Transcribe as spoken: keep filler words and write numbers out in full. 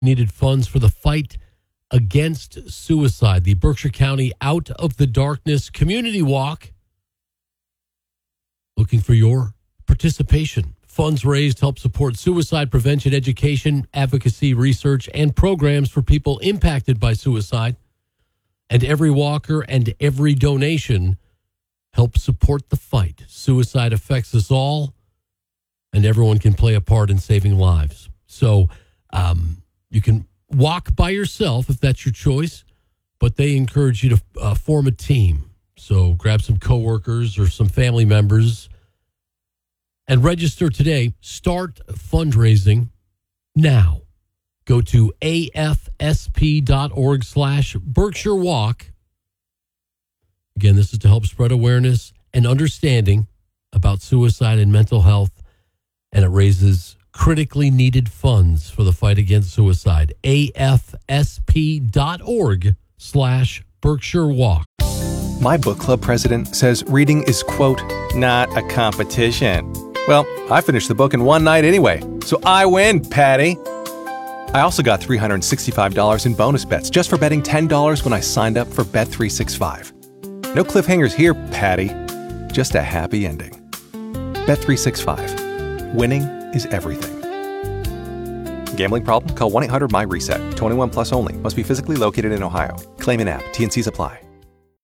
needed funds for the fight against suicide. The Berkshire County Out of the Darkness Community Walk. Looking for your participation. Funds raised help support suicide prevention, education, advocacy, research, and programs for people impacted by suicide. And every walker and every donation helps support the fight. Suicide affects us all, and everyone can play a part in saving lives. So um, you can walk by yourself if that's your choice, but they encourage you to uh, form a team. So grab some coworkers or some family members and register today. Start fundraising now. Go to afsp.org slash Berkshire Walk. Again, this is to help spread awareness and understanding about suicide and mental health, and it raises critically needed funds for the fight against suicide. afsp.org slash Berkshire Walk. My book club president says reading is, quote, not a competition. Well, I finished the book in one night anyway, so I win, Patty. I also got three hundred sixty-five dollars in bonus bets just for betting ten dollars when I signed up for Bet three sixty-five. No cliffhangers here, Patty. Just a happy ending. Bet three sixty-five. Winning is everything. Gambling problem? Call one eight hundred M Y RESET. twenty-one plus only. Must be physically located in Ohio. Claim in app. T and C's apply.